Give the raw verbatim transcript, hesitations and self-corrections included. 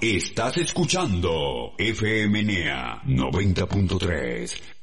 Estás escuchando F M N E A noventa punto tres.